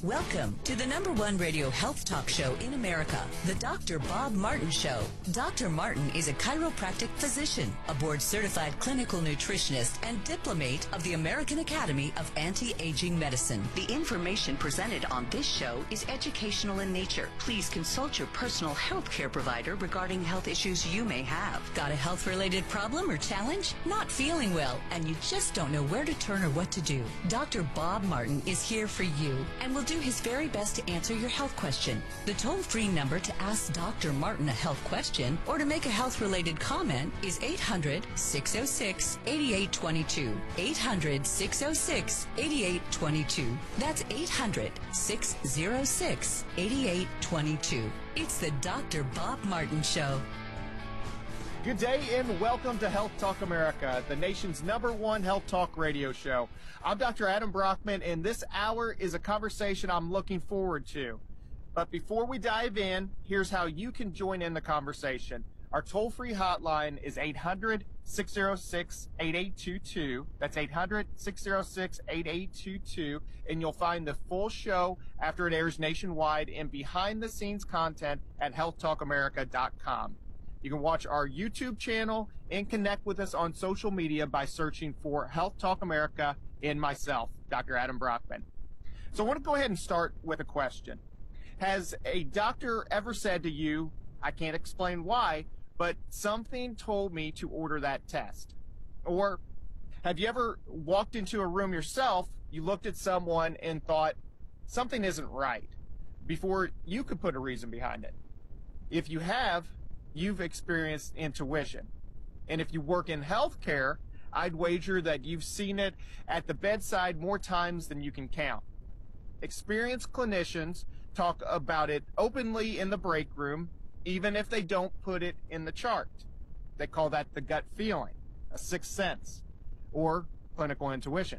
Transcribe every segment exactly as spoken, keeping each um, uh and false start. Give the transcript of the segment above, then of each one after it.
Welcome to the number one radio health talk show in America, the Doctor Bob Martin Show. Doctor Martin is a chiropractic physician, a board-certified clinical nutritionist, and diplomate of the American Academy of Anti-Aging Medicine. The information presented on this show is educational in nature. Please consult your personal health care provider regarding health issues you may have. Got a health-related problem or challenge? Not feeling well, and you just don't know where to turn or what to do? Doctor Bob Martin is here for you and will do his very best to answer your health question. The toll-free number to ask Doctor Martin a health question or to make a health-related comment is eight hundred, six oh six, eight eight two two. eight hundred, six oh six, eight eight two two. That's eight hundred, six oh six, eight eight two two. It's the Doctor Bob Martin Show. Good day and welcome to Health Talk America, the nation's number one health talk radio show. I'm Doctor Adam Brockman, and this hour is a conversation I'm looking forward to. But before we dive in, here's how you can join in the conversation. Our toll-free hotline is eight hundred, six oh six, eight eight two two. That's eight hundred, six oh six, eight eight two two. And you'll find the full show after it airs nationwide and behind-the-scenes content at health talk america dot com. You can watch our YouTube channel and connect with us on social media by searching for Health Talk America and myself, Doctor Adam Brockman. So I want to go ahead and start with a question. Has a doctor ever said to you, I can't explain why, but something told me to order that test? Or have you ever walked into a room yourself, you looked at someone and thought, something isn't right, before you could put a reason behind it? If you have, you've experienced intuition. And if you work in healthcare, I'd wager that you've seen it at the bedside more times than you can count. Experienced clinicians talk about it openly in the break room, even if they don't put it in the chart. They call that the gut feeling, a sixth sense, or clinical intuition.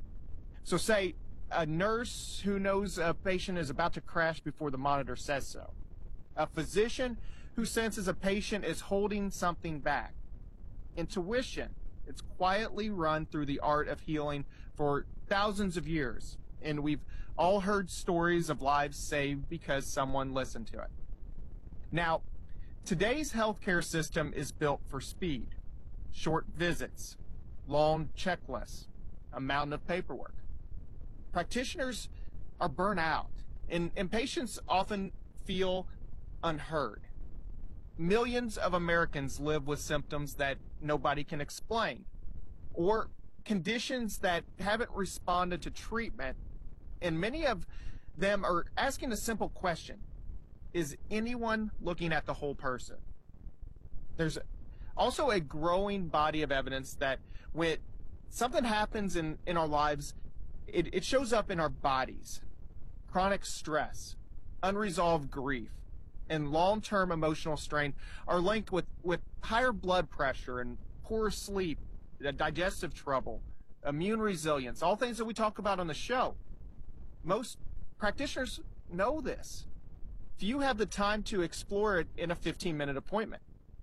So say a nurse who knows a patient is about to crash before the monitor says so. A physician who senses a patient is holding something back. Intuition, it's quietly run through the art of healing for thousands of years, and we've all heard stories of lives saved because someone listened to it. Now, today's healthcare system is built for speed, short visits, long checklists, a mountain of paperwork. Practitioners are burnt out, and, and patients often feel unheard. Millions of Americans live with symptoms that nobody can explain, or conditions that haven't responded to treatment, and many of them are asking a simple question: is anyone looking at the whole person? There's also a growing body of evidence that when something happens in, in our lives, it, it shows up in our bodies. Chronic stress, unresolved grief, and long-term emotional strain are linked with, with higher blood pressure and poor sleep, digestive trouble, immune resilience, all things that we talk about on the show. Most practitioners know this. Few have the time to explore it in a fifteen-minute appointment.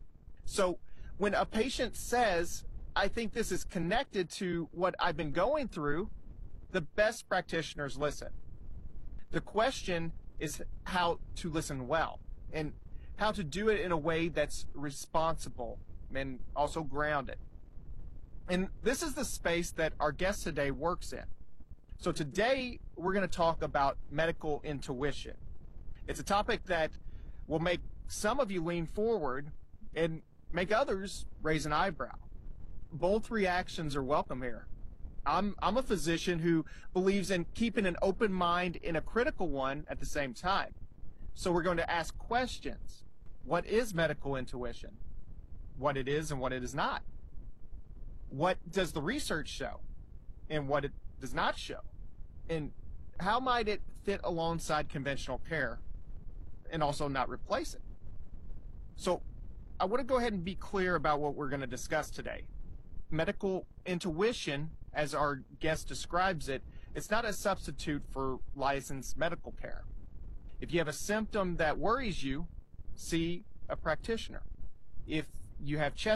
So when a patient says, I think this is connected to what I've been going through, the best practitioners listen. The question is how to listen well, and how to do it in a way that's responsible and also grounded. And this is the space that our guest today works in. So today we're going to talk about medical intuition. It's a topic that will make some of you lean forward and make others raise an eyebrow. Both reactions are welcome here. I'm, I'm a physician who believes in keeping an open mind and a critical one at the same time. So we're going to ask questions. What is medical intuition? What it is and what it is not? What does the research show and what it does not show? And how might it fit alongside conventional care and also not replace it? So I want to go ahead and be clear about what we're going to discuss today. Medical intuition, as our guest describes it, it's not a substitute for licensed medical care. If you have a symptom that worries you, see a practitioner. If you have chest